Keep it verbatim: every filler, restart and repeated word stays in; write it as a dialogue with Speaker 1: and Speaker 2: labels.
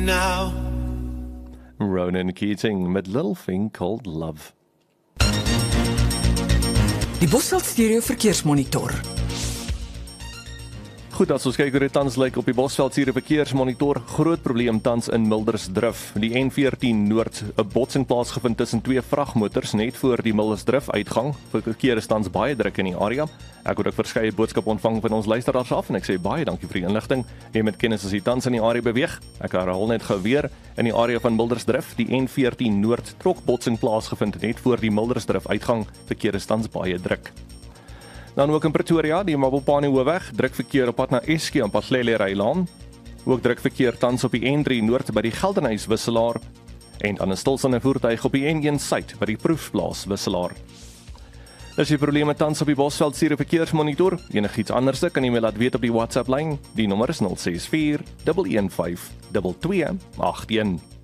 Speaker 1: now.
Speaker 2: Ronan Keating met Little Thing Called Love.
Speaker 3: Die Bosveld Stereo Verkeersmonitor.
Speaker 2: Goed, as ons kyk hoe dit tans lyk op die Bosveld Stereo Verkeersmonitor, groot probleem tans in Mildersdrif. Die N veertien Noord, 'n botsing plaasgevind tussen twee vragmotors net voor die Mildersdrif uitgang. Verkeer is tans baie druk in die area. Ek het ook verskeie boodskappe ontvang van ons luisteraars af en ek sê baie dankie vir die inligting. Jy met kennis as jy tans in die area beweeg. Ek herhaal net gou weer, in die area van Mildersdrif, die N veertien Noord trok botsing plaasgevind net voor die Mildersdrif uitgang. Verkeer is tans baie druk. Dan ook in Pretoria, die Mabopane Hoofweg, druk verkeer op pad na Eske en Patlele Rylaan. Ook druk verkeer tans op die N drie Noord by die Geldenhuys wisselaar en dan 'n stilstaande voertuig op die N een Suid by die Proefplaas wisselaar. As jy probleme tans op die Bosveld Stereo Verkeersmonitor, enigiets anders kan jy my laat weet op die WhatsApp lyn. Die nommer is nul ses vier, een een vyf, twee twee agt een.